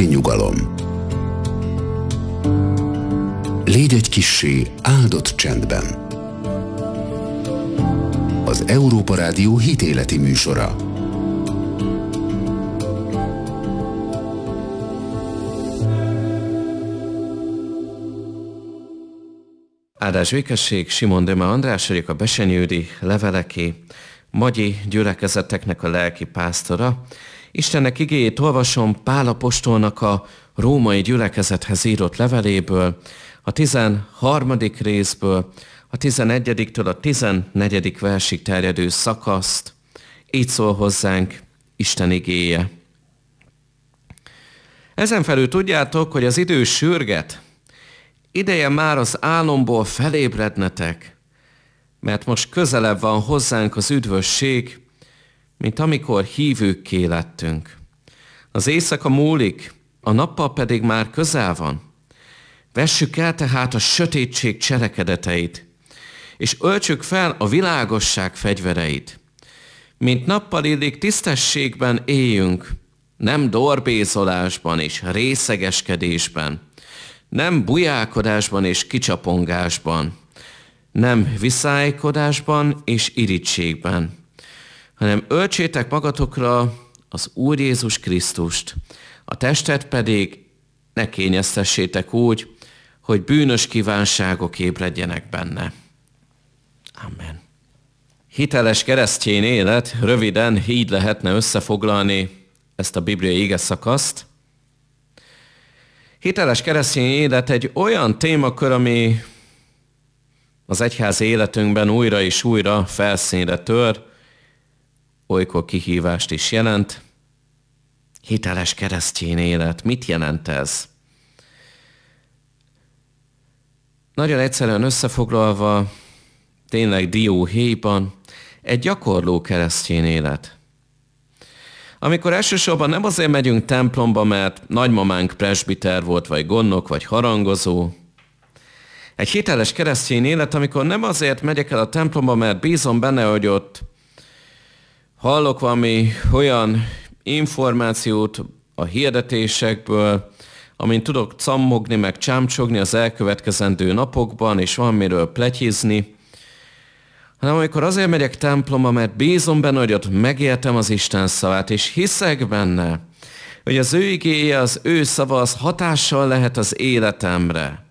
esti nyugalom. Légy egy kissé áldott csendben. Az Európa Rádió hitéleti műsora. Áldás békesség, Simon Döme András vagyok, a Besenyődi Leveleké magyi gyülekezeteknek a lelki pásztora. Istennek igéjét olvasom Pál apostolnak a római gyülekezethez írott leveléből, a 13. részből, a 11-től a 14. versig terjedő szakaszt. Így szól hozzánk Isten igéje. Ezen felül tudjátok, hogy az idő sürget. Ideje már az álomból felébrednetek, mert most közelebb van hozzánk az üdvösség, mint amikor hívőkké lettünk. Az éjszaka múlik, a nappal pedig már közel van. Vessük el tehát a sötétség cselekedeteit, és öltsük fel a világosság fegyvereit. Mint nappal illik, tisztességben éljünk, nem dorbézolásban és részegeskedésben, nem bujálkodásban és kicsapongásban, nem viszálykodásban és irítségben, hanem öltsétek magatokra az Úr Jézus Krisztust, a testet pedig ne kényeztessétek úgy, hogy bűnös kívánságok ébredjenek benne. Amen. Hiteles keresztény élet, röviden így lehetne összefoglalni ezt a bibliai igeszakaszt. Hiteles keresztény élet egy olyan témakör, ami az egyházi életünkben újra és újra felszínre tör, olykor kihívást is jelent. Hiteles keresztény élet, mit jelent ez? Nagyon egyszerűen összefoglalva, tényleg dióhéjban, egy gyakorló keresztény élet. Amikor elsősorban nem azért megyünk templomba, mert nagymamánk presbiter volt, vagy gondnok, vagy harangozó. Egy hiteles keresztény élet, amikor nem azért megyek el a templomba, mert bízom benne, hogy ott hallok valami olyan információt a hirdetésekből, amin tudok cammogni, meg csámcsogni az elkövetkezendő napokban, és valamiről pletyizni, hanem amikor azért megyek templomba, mert bízom benne, hogy ott megértem az Isten szavát, és hiszek benne, hogy az ő igéje, az ő szava, az hatással lehet az életemre.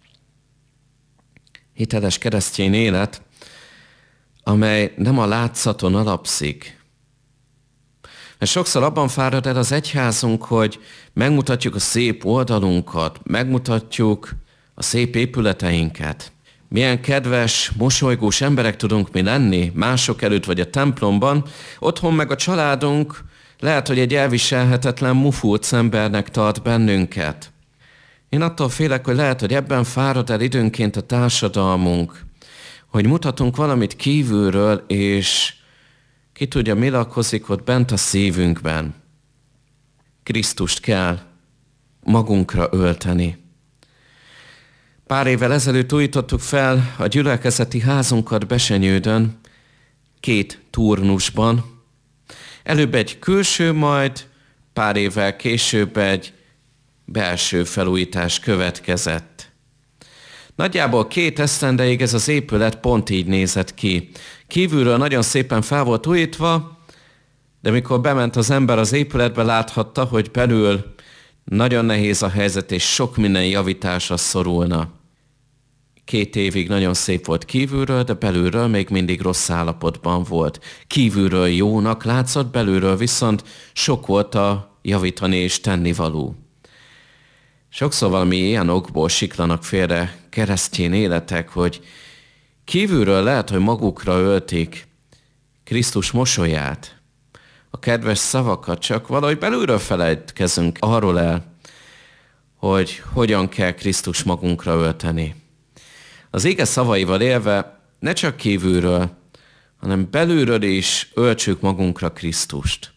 Hiteles keresztény élet, amely nem a látszaton alapszik. Mert sokszor abban fárad el az egyházunk, hogy megmutatjuk a szép oldalunkat, megmutatjuk a szép épületeinket. Milyen kedves, mosolygós emberek tudunk mi lenni mások előtt vagy a templomban, otthon meg a családunk lehet, hogy egy elviselhetetlen mufulc embernek tart bennünket. Én attól félek, hogy lehet, hogy ebben fárad el időnként a társadalmunk, hogy mutatunk valamit kívülről, és ki tudja, mi lakozik ott bent a szívünkben. Krisztust kell magunkra ölteni. Pár évvel ezelőtt újítottuk fel a gyülekezeti házunkat Besenyődön, 2 turnusban. Előbb egy külső, majd pár évvel később egy belső felújítás következett. Nagyjából 2 esztendeig ez az épület pont így nézett ki. Kívülről nagyon szépen fel volt újítva, de mikor bement az ember az épületbe, láthatta, hogy belül nagyon nehéz a helyzet, és sok minden javításra szorulna. 2 évig nagyon szép volt kívülről, de belülről még mindig rossz állapotban volt. Kívülről jónak látszott, belülről viszont sok volt a javítani és tennivaló. Sokszor valami ilyen okból siklanak félre keresztény életek, hogy kívülről lehet, hogy magukra öltik Krisztus mosolyát, a kedves szavakat, csak valahogy belülről felejtkezünk arról el, hogy hogyan kell Krisztus magunkra ölteni. Az ége szavaival élve ne csak kívülről, hanem belülről is öltsük magunkra Krisztust.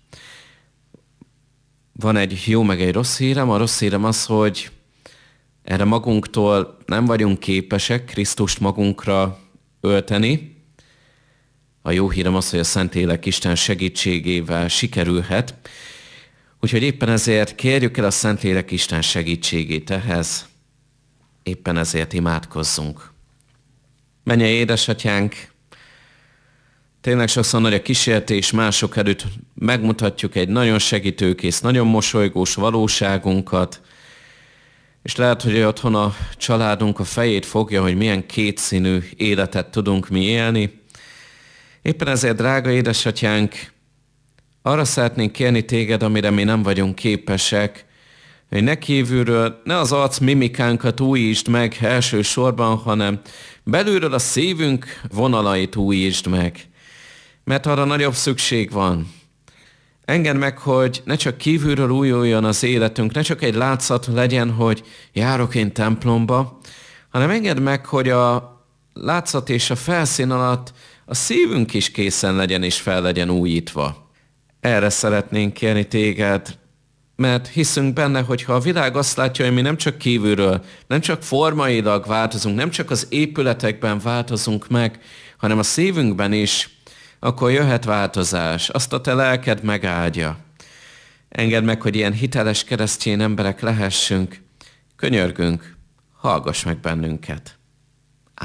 Van egy jó meg egy rossz hírem. A rossz hírem az, hogy erre magunktól nem vagyunk képesek Krisztust magunkra ölteni. A jó hírem az, hogy a Szentlélek Isten segítségével sikerülhet. Úgyhogy éppen ezért kérjük el a Szentlélek Isten segítségét ehhez, éppen ezért imádkozzunk. Mennyei édesatyánk, tényleg sokszor nagy a kísértés, mások előtt megmutatjuk egy nagyon segítőkész, nagyon mosolygós valóságunkat, és lehet, hogy otthon a családunk a fejét fogja, hogy milyen kétszínű életet tudunk mi élni. Éppen ezért, drága édesatyánk, arra szeretnénk kérni téged, amire mi nem vagyunk képesek, hogy ne kívülről, ne az arc mimikánkat újítsd meg elsősorban, hanem belülről a szívünk vonalait újítsd meg. Mert arra nagyobb szükség van. Engedd meg, hogy ne csak kívülről újuljon az életünk, ne csak egy látszat legyen, hogy járok én templomba, hanem engedd meg, hogy a látszat és a felszín alatt a szívünk is készen legyen és fel legyen újítva. Erre szeretnénk kérni téged, mert hiszünk benne, hogy ha a világ azt látja, hogy mi nem csak kívülről, nem csak formailag változunk, nem csak az épületekben változunk meg, hanem a szívünkben is, akkor jöhet változás, azt a te lelked megáldja. Engedd meg, hogy ilyen hiteles keresztény emberek lehessünk. Könyörgünk, hallgass meg bennünket.